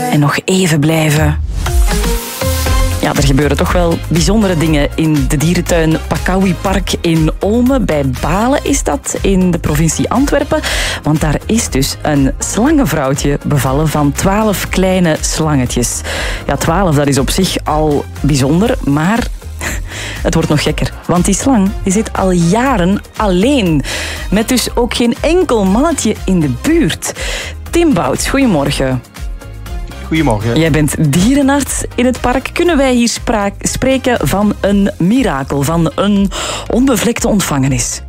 En nog even blijven. Ja, er gebeuren toch wel bijzondere dingen in de dierentuin Pakawi Park in Olme. Bij Balen is dat, in de provincie Antwerpen. Want daar is dus een slangenvrouwtje bevallen van 12 kleine slangetjes. Ja, 12, dat is op zich al bijzonder, maar het wordt nog gekker. Want die slang die zit al jaren alleen. Met dus ook geen enkel mannetje in de buurt. Tim Bouts, goedemorgen. Goedemorgen. Jij bent dierenarts in het park. Kunnen wij hier spreken van een mirakel, van een onbevlekte ontvangenis?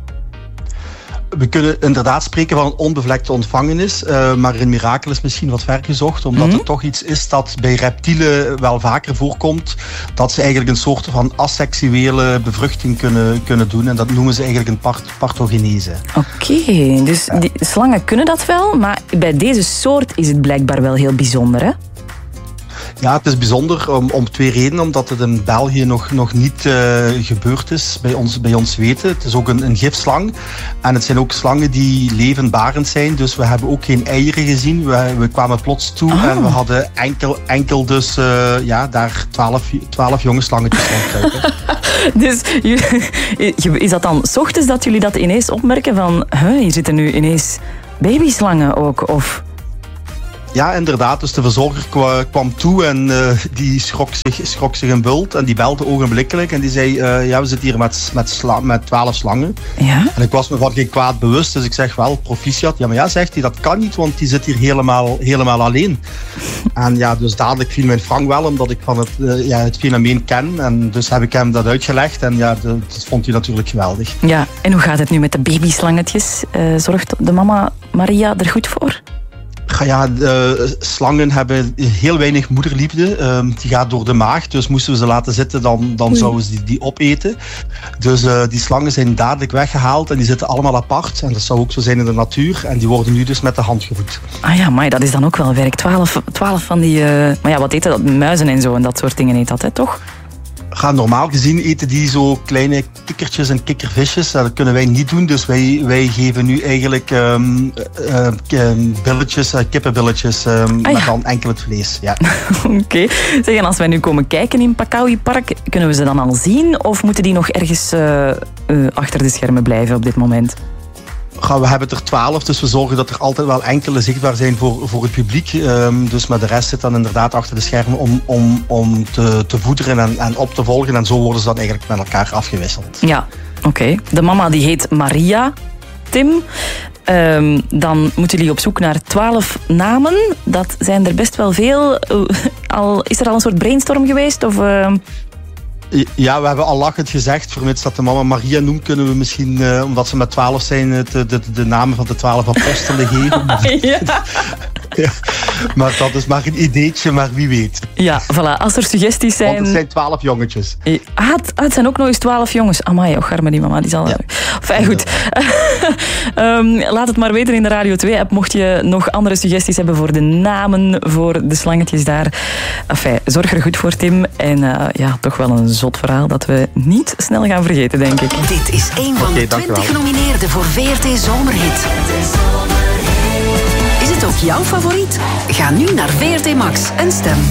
We kunnen inderdaad spreken van een onbevlekte ontvangenis, maar een mirakel is misschien wat ver gezocht, omdat er toch iets is dat bij reptielen wel vaker voorkomt, dat ze eigenlijk een soort van asexuele bevruchting kunnen doen, en dat noemen ze eigenlijk een parthogenese. Oké, dus die slangen kunnen dat wel, maar bij deze soort is het blijkbaar wel heel bijzonder, hè? Ja, het is bijzonder om twee redenen. Omdat het in België nog niet gebeurd is, bij ons weten. Het is ook een gifslang. En het zijn ook slangen die levendbarend zijn. Dus we hebben ook geen eieren gezien. We kwamen plots toe en we hadden enkel dus daar 12 jonge slangetjes rondkruipen. Dus is dat dan 's ochtends dat jullie dat ineens opmerken van hier zitten nu ineens babyslangen ook, of... Ja, inderdaad. Dus de verzorger kwam toe en die schrok zich een bult. En die belde ogenblikkelijk. En die zei, we zitten hier met 12 slangen. Ja? En ik was me van geen kwaad bewust. Dus ik zeg wel, proficiat. Ja, maar ja, zegt hij, dat kan niet. Want die zit hier helemaal alleen. En ja, dus dadelijk viel mijn Frank wel. Omdat ik van het fenomeen ken. En dus heb ik hem dat uitgelegd. En ja, dat vond hij natuurlijk geweldig. Ja, en hoe gaat het nu met de babyslangetjes? Zorgt de mama Maria er goed voor? Ja, slangen hebben heel weinig moederliefde. Die gaat door de maag. Dus moesten we ze laten zitten, dan zouden ze die opeten. Dus die slangen zijn dadelijk weggehaald en die zitten allemaal apart. En dat zou ook zo zijn in de natuur. En die worden nu dus met de hand gevoed. Ah ja, maar dat is dan ook wel werk. 12 van die... maar ja, wat eten dat? Muizen en zo en dat soort dingen eet dat, hè, toch? Normaal gezien eten die zo kleine kikkertjes en kikkervisjes. Dat kunnen wij niet doen. Dus wij geven nu eigenlijk billetjes, kippenbilletjes met dan enkel het vlees. Ja. Oké. Zeg, en als wij nu komen kijken in Pakawi Park, kunnen we ze dan al zien? Of moeten die nog ergens achter de schermen blijven op dit moment? We hebben er 12, dus we zorgen dat er altijd wel enkele zichtbaar zijn voor het publiek. Dus maar de rest zit dan inderdaad achter de schermen om te voederen en op te volgen. En zo worden ze dan eigenlijk met elkaar afgewisseld. Ja, oké. De mama die heet Maria, Tim. Dan moeten jullie op zoek naar 12 namen. Dat zijn er best wel veel. Is er al een soort brainstorm geweest? Of... Ja, we hebben al lachend gezegd, vermits dat de mama Maria noemt, kunnen we misschien, omdat ze met 12 zijn, de namen van de 12 apostelen geven. Ja. Ja, maar dat is maar een ideetje, maar wie weet. Ja, voilà. Als er suggesties zijn... Want het zijn 12 jongetjes. Het zijn ook nog eens 12 jongens. Amai, arme die mama. Die zal... Ja. Fijn, goed. Laat het maar weten in de Radio 2-app. Mocht je nog andere suggesties hebben voor de namen, voor de slangetjes daar. Enfin, zorg er goed voor, Tim. En toch wel een zot verhaal dat we niet snel gaan vergeten, denk ik. Dit is een van de 20 genomineerden voor VRT Zomerhit. Is het ook jouw favoriet? Ga nu naar VRT Max en stem.